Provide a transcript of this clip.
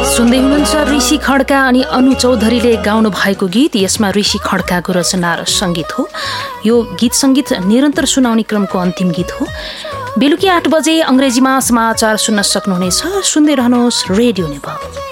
सुन्दै हुनुहुन्छ ऋषि खड्का अनि अनु चौधरीले गाउनु भएको गीत। यसमा ऋषि खड्काको रचना र सङ्गीत हो। यो गीत सङ्गीत निरन्तर सुनाउने क्रमको अन्तिम गीत हो। बेलुकी 8 बजे अङ्ग्रेजीमा समाचार सुन्न सक्नुहुनेछ। सुन्दै रहनुहोस् रेडियो नेपाल।